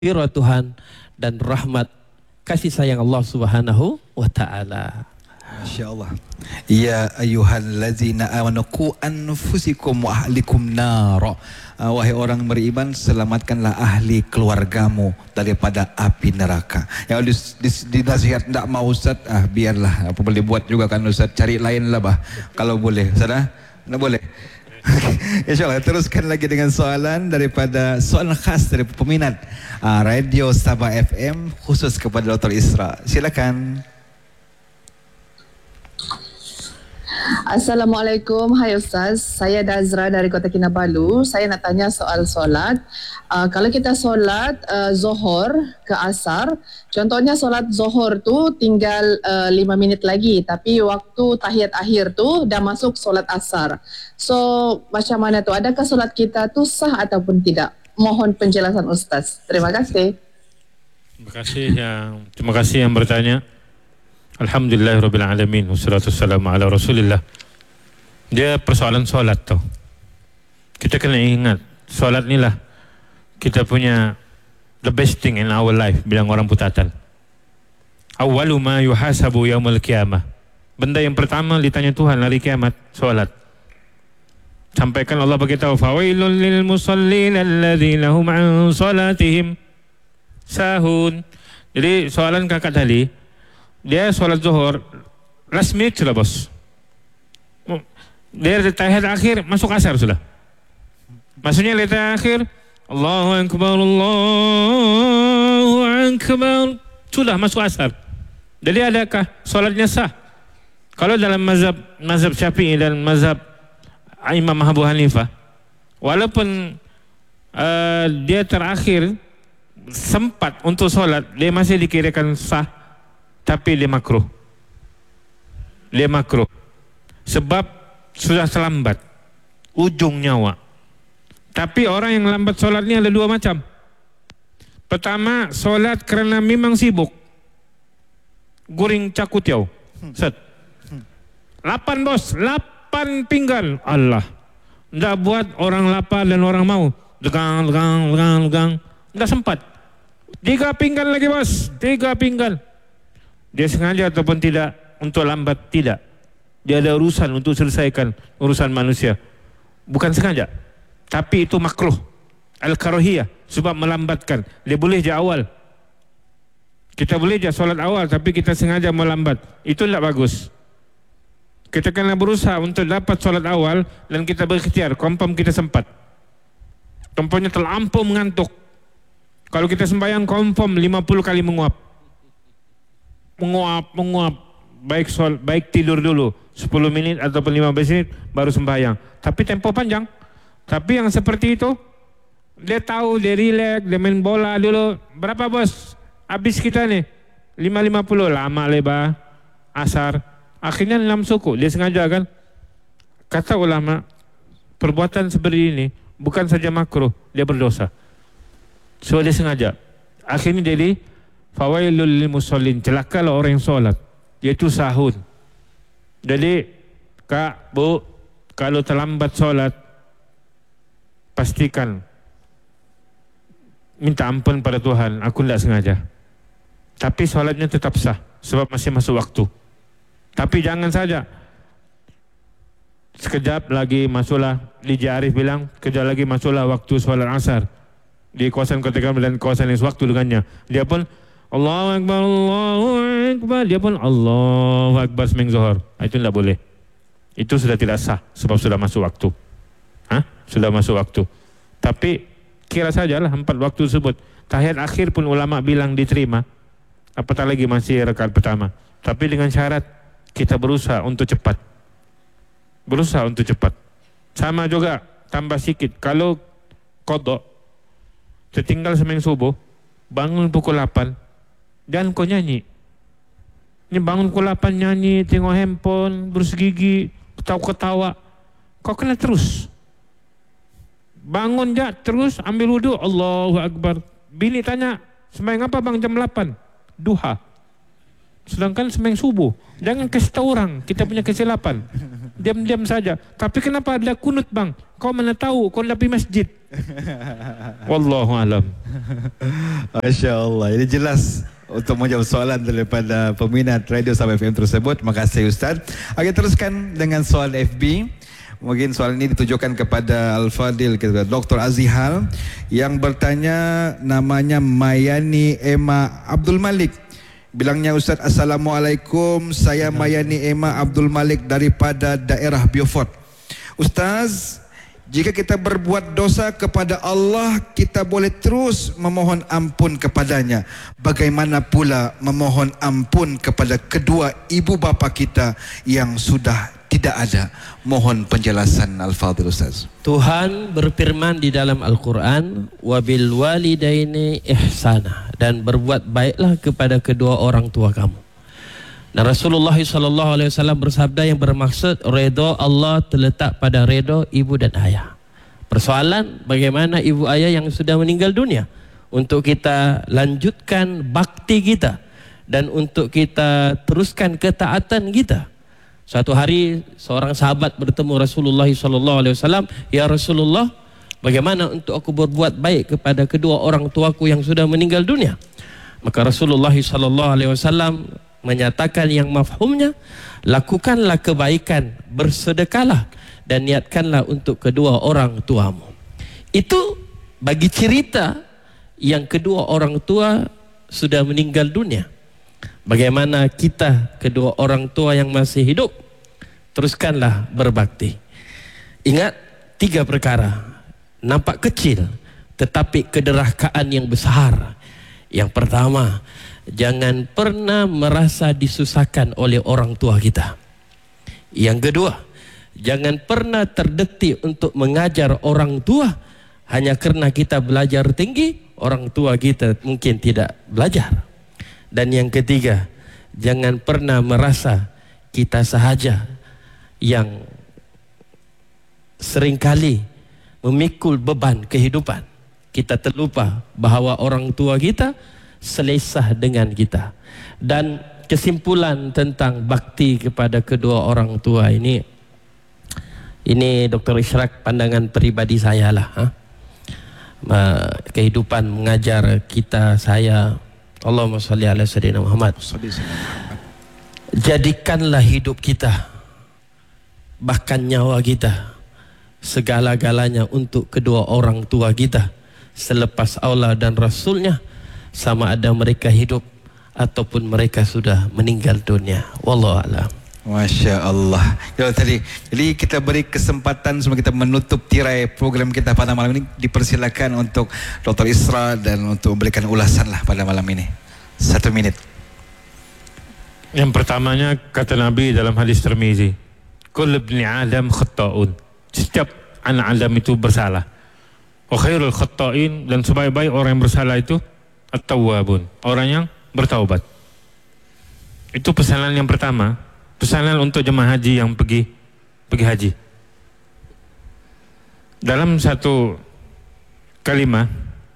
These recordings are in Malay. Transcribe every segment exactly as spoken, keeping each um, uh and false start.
Firman Tuhan dan rahmat kasih sayang Allah Subhanahu wa taala. Masya-Allah. Ya ayyuhallazina amanu qu anfusikum wa ahlikum nar. Wahai orang beriman, selamatkanlah ahli keluargamu daripada api neraka. Yang dinasihat tidak mau Ustaz, ah biarlah, apa boleh buat juga kan Ustaz, cari lain lah bah. Kalau boleh, Ustaz ah? Tidak boleh. InsyaAllah teruskan lagi dengan soalan daripada soalan khas dari peminat uh, Radio Sabah F M khusus kepada Doktor Isra. Silakan. Assalamualaikum, hai Ustaz. Saya Dazra dari Kota Kinabalu. Saya nak tanya soal solat. Uh, kalau kita solat uh, Zohor ke Asar, contohnya solat Zohor tu tinggal uh, lima minit lagi, tapi waktu tahiyat akhir tu dah masuk solat Asar. So macam mana tu? Adakah solat kita tu sah ataupun tidak? Mohon penjelasan Ustaz. Terima kasih. Terima kasih yang terima kasih yang bertanya. Alhamdulillahirabbil alamin wassalatu wassalamu ala Rasulillah. Dia persoalan solat tu. Kita kena ingat, solat ni lah kita punya the best thing in our life, bilang orang Putatan. Awwalu ma yuhasabu yaumil qiyamah. Benda yang pertama ditanya Tuhan hari kiamat, solat. Sampaikan Allah beritahu, fawailul lil musallin alladzina hum an salatihim sahun. Jadi soalan kakak tadi, dia solat zuhur last minute sudah bos. Dia tahiyat akhir masuk asar sudah. Maksudnya tahiyat akhir Allahu akbar Allahu akbar sudah masuk asar. Jadi adakah solatnya sah? Kalau dalam mazhab mazhab Syafi'i dan mazhab Imam Abu Hanifah, walaupun uh, dia terakhir sempat untuk solat, dia masih dikirakan sah, tapi dia makruh. Dia makruh sebab sudah terlambat ujung nyawa. Tapi orang yang lambat solat ni ada dua macam. Pertama, solat kerana memang sibuk, guring cakutiau set lapan bos, lapan pinggan. Allah, ndak buat orang lapar dan orang mau legang, legang, legang, legang, ndak sempat. Tiga pinggan lagi bos, tiga pinggan. Dia sengaja ataupun tidak untuk lambat? Tidak. Dia ada urusan untuk selesaikan urusan manusia. Bukan sengaja, tapi itu makruh, al-karahiyah, sebab melambatkan. Dia boleh je awal, kita boleh je solat awal, tapi kita sengaja melambat. Itu tidak bagus. Kita kena berusaha untuk dapat solat awal dan kita berikhtiar, confirm kita sempat. Contohnya terlampau mengantuk, kalau kita sembahyang confirm lima puluh kali menguap, menguap, menguap, baik sol, baik tidur dulu sepuluh minit ataupun lima belas menit baru sembahyang, tapi tempo panjang. Tapi yang seperti itu, dia tahu, dia relax, dia main bola dulu. Berapa bos? Habis kita nih lima lima puluh, lama lebar asar, akhirnya enam suku. Dia sengaja kan? Kata ulama, perbuatan seperti ini bukan saja makruh, dia berdosa. So dia sengaja. Akhirnya jadi fawailul lil musallin, celakalah orang yang solat, yaitu sahun. Jadi kak, bu, kalau terlambat solat, pastikan minta ampun pada Tuhan, aku tidak sengaja. Tapi solatnya tetap sah sebab masih masuk waktu. Tapi jangan saja sekejap lagi masuklah, D J Arif bilang sekejap lagi masuklah waktu solat asar di kawasan Kota Kinabalu dan kawasan yang sewaktu dengannya. Dia pun Allahu Akbar, Allahu Akbar, dia pun Allahu Akbar semeng zuhur. Itu tidak boleh. Itu sudah tidak sah sebab sudah masuk waktu. Hah? Sudah masuk waktu. Tapi kira sajalah empat waktu tersebut. Tahiyat akhir pun ulama bilang diterima, apatah lagi masih rakaat pertama. Tapi dengan syarat kita berusaha untuk cepat. Berusaha untuk cepat. Sama juga tambah sikit, kalau qadha tertinggal semeng subuh, bangun pukul lapan, dan kau nyanyi. Ini bangun pukul lapan nyanyi, tengok handphone, berus gigi, ketawa-ketawa. Kau kena terus. Bangun je, terus ambil wudhu, Allahu Akbar. Bini tanya, sembahyang apa bang jam lapan? Duha. Sedangkan sembahyang subuh. Jangan kasih tahu orang kita punya kesilapan. Diam-diam saja. Tapi kenapa ada kunut bang? Kau mana tahu, kau nak pergi masjid. Wallahu alam. Masya Allah. Ini jelas untuk menjawab soalan daripada peminat Radio Sabah F M tersebut. Terima kasih Ustaz. Oke, teruskan dengan soalan F B. Mungkin soalan ini ditujukan kepada Al-Fadil Doktor Azihal yang bertanya, namanya Mayani Emma Abdul Malik. Bilangnya, Ustaz, Assalamualaikum, saya Mayani Emma Abdul Malik daripada daerah Beaufort. Ustaz, jika kita berbuat dosa kepada Allah, kita boleh terus memohon ampun kepadanya. Bagaimana pula memohon ampun kepada kedua ibu bapa kita yang sudah tidak ada? Mohon penjelasan Al-Fadhil Ustaz. Tuhan berfirman di dalam Al-Quran, wabil walidaini ihsana, dan berbuat baiklah kepada kedua orang tua kamu. Dan Rasulullah shallallahu alaihi wasallam bersabda yang bermaksud redha Allah terletak pada redha ibu dan ayah. Persoalan bagaimana ibu ayah yang sudah meninggal dunia untuk kita lanjutkan bakti kita dan untuk kita teruskan ketaatan kita. Suatu hari seorang sahabat bertemu Rasulullah shallallahu alaihi wasallam, ya Rasulullah, bagaimana untuk aku berbuat baik kepada kedua orang tuaku yang sudah meninggal dunia? Maka Rasulullah shallallahu alaihi wasallam menyatakan yang mafhumnya, lakukanlah kebaikan, bersedekahlah dan niatkanlah untuk kedua orang tuamu. Itu bagi cerita yang kedua orang tua sudah meninggal dunia. Bagaimana kita kedua orang tua yang masih hidup? Teruskanlah berbakti. Ingat tiga perkara, nampak kecil tetapi kederhakaan yang besar. Yang pertama, jangan pernah merasa disusahkan oleh orang tua kita. Yang kedua, jangan pernah terdetik untuk mengajar orang tua hanya karena kita belajar tinggi, orang tua kita mungkin tidak belajar. Dan yang ketiga, jangan pernah merasa kita sahaja yang seringkali memikul beban kehidupan. Kita terlupa bahawa orang tua kita selesah dengan kita. Dan kesimpulan tentang bakti kepada kedua orang tua ini, ini Doktor Ishraq pandangan peribadi saya lah. Ha? Kehidupan mengajar kita, saya, Allahumma sholli ala sayyidina Muhammad. Jadikanlah hidup kita, bahkan nyawa kita, segala-galanya untuk kedua orang tua kita selepas Allah dan Rasulnya, sama ada mereka hidup ataupun mereka sudah meninggal dunia. Wallahu a'lam. Masya Allah. Jadi tadi, jadi kita beri kesempatan sebelum kita menutup tirai program kita pada malam ini, dipersilakan untuk Doktor Isra dan untuk memberikan ulasan lah pada malam ini. Satu menit. Yang pertamanya kata Nabi dalam hadis Tirmizi, Kull ibni Adam khatta'un. Setiap anak Adam itu bersalah. Wa khairul khatta'in, dan sebaik-baik orang yang bersalah itu at-tawwabun, orang yang bertaubat. Itu pesanan yang pertama, pesanan untuk jemaah haji yang pergi pergi haji. Dalam satu kalimah,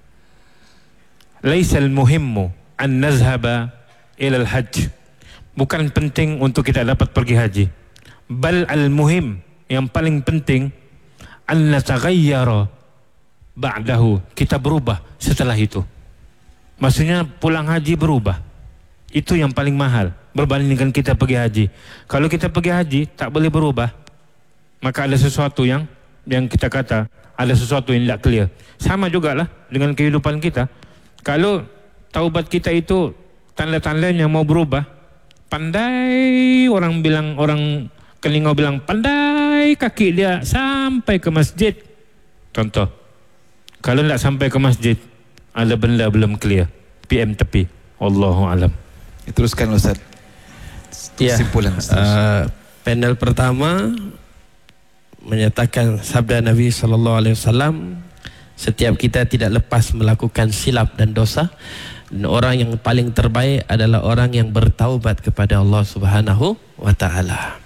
laisal muhimmu an nazhaba ila al-hajj. Bukan penting untuk kita dapat pergi haji. Bal al-muhim, yang paling penting, an nataghayyara ba'dahu, kita berubah setelah itu. Maksudnya pulang haji berubah. Itu yang paling mahal berbandingkan kita pergi haji. Kalau kita pergi haji tak boleh berubah, maka ada sesuatu yang yang kita kata ada sesuatu yang tidak clear. Sama jugalah dengan kehidupan kita. Kalau taubat kita itu tanda-tandanya mau berubah, pandai orang bilang, orang Kelingau bilang pandai kaki dia sampai ke masjid. Contoh, kalau tidak sampai ke masjid, ada benda belum clear, P M tepi. Wallahu alam. Teruskan Ustaz. Ya, Kesimpulan uh, panel pertama menyatakan sabda Nabi sallallahu alaihi wasallam, setiap kita tidak lepas melakukan silap dan dosa, dan orang yang paling terbaik adalah orang yang bertaubat kepada Allah Subhanahu wa taala.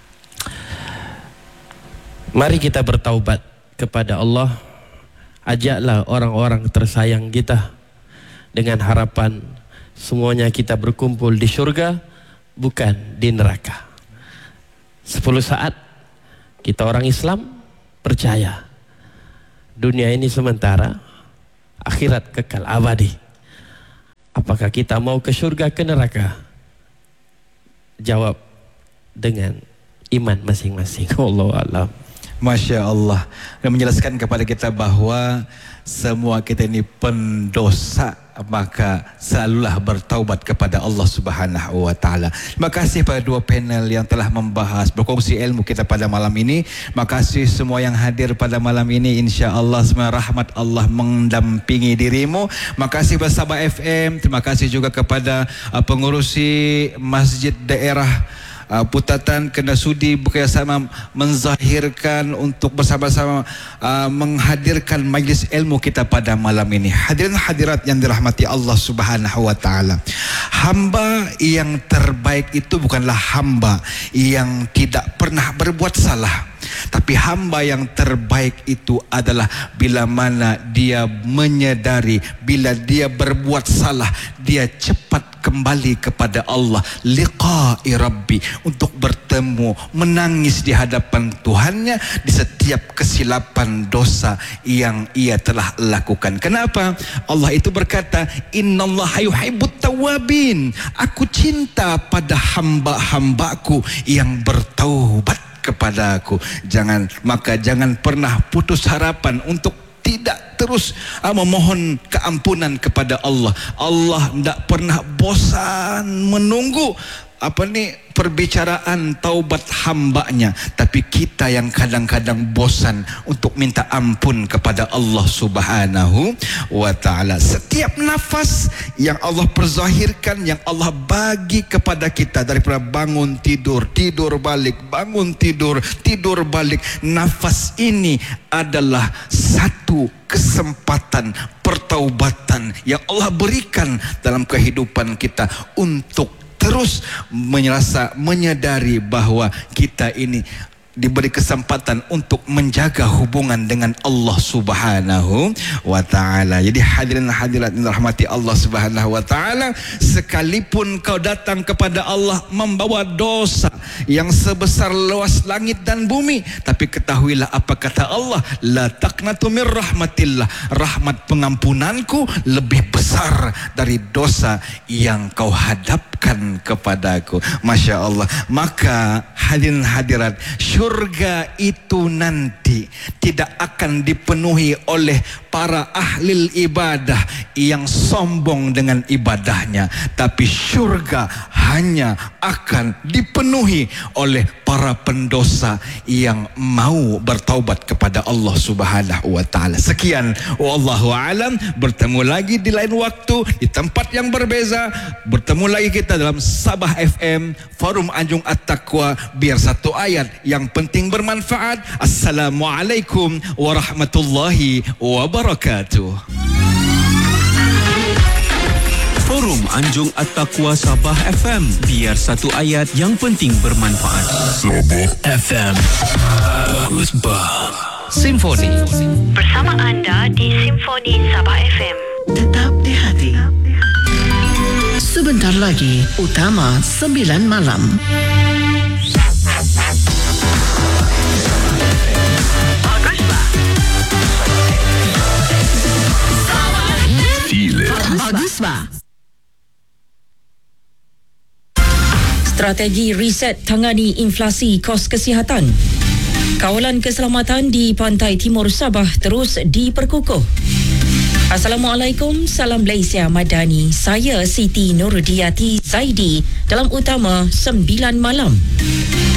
Mari kita bertaubat kepada Allah. Ajaklah orang-orang tersayang kita dengan harapan semuanya kita berkumpul di syurga, bukan di neraka. Sepuluh saat kita orang Islam percaya dunia ini sementara, akhirat kekal abadi. Apakah kita mau ke surga ke neraka? Jawab dengan iman masing-masing. Wallahu a'lam. Masya Allah. Dan menjelaskan kepada kita bahawa semua kita ini pendosa, maka selalulah bertaubat kepada Allah Subhanahu wa taala. Terima kasih pada dua panel yang telah membahas, berkongsi ilmu kita pada malam ini. Terima kasih semua yang hadir pada malam ini. Insya-Allah semua rahmat Allah mendampingi dirimu. Terima kasih kepada Sabah F M. Terima kasih juga kepada uh, pengurusi Masjid Daerah Uh, Putatan kena sudi bekerjasama menzahirkan untuk bersama-sama uh, menghadirkan majlis ilmu kita pada malam ini. Hadirin hadirat yang dirahmati Allah Subhanahu wa taala. Hamba yang terbaik itu bukanlah hamba yang tidak pernah berbuat salah, tapi hamba yang terbaik itu adalah bila mana dia menyadari bila dia berbuat salah, dia cepat kembali kepada Allah, liqa'i rabbi, untuk bertemu, menangis di hadapan Tuhannya di setiap kesilapan dosa yang ia telah lakukan. Kenapa? Allah itu berkata, innallaha yuhibbut tawwabin, aku cinta pada hamba-hambaku yang bertaubat kepada aku. Jangan, maka jangan pernah putus harapan untuk tidak terus uh, memohon keampunan kepada Allah. Allah tidak pernah bosan menunggu apa ni perbicaraan taubat hambanya, tapi kita yang kadang-kadang bosan untuk minta ampun kepada Allah Subhanahu wa taala. Setiap nafas yang Allah perzahirkan, yang Allah bagi kepada kita, daripada bangun tidur, tidur balik, bangun tidur, tidur balik, nafas ini adalah satu kesempatan pertaubatan yang Allah berikan dalam kehidupan kita untuk terus menyerasa, menyadari bahawa kita ini diberi kesempatan untuk menjaga hubungan dengan Allah Subhanahu wa taala. Jadi hadirin hadirat yang dirahmati Allah Subhanahu wa taala, sekalipun kau datang kepada Allah membawa dosa yang sebesar luas langit dan bumi, tapi ketahuilah apa kata Allah, la taqnatu mir rahmatillah, rahmat pengampunanku lebih besar dari dosa yang kau hadapkan kepadaku. Masya Allah. Maka hadirin hadirat, surga itu nanti tidak akan dipenuhi oleh para ahli ibadah yang sombong dengan ibadahnya, tapi surga hanya akan dipenuhi oleh para pendosa yang mau bertaubat kepada Allah Subhanahu wa taala. Sekian, wallahu alam. Bertemu lagi di lain waktu di tempat yang berbeza. Bertemu lagi kita dalam Sabah F M, Forum Anjung At-Taqwa, biar satu ayat yang penting bermanfaat. Assalamualaikum warahmatullahi wabarakatuh. Forum Anjung At-Taqwa Sabah F M, biar satu ayat yang penting bermanfaat. Sabah F M, bagus bah. Simfoni bersama anda di Simfoni Sabah F M. Tetap di hati. Sebentar lagi, Utama sembilan malam. Baguslah. Strategi riset tangani inflasi kos kesihatan. Kawalan keselamatan di pantai timur Sabah terus diperkukuh. Assalamualaikum, salam Malaysia Madani. Saya Siti Nurdiati Zaidi dalam Utama sembilan malam.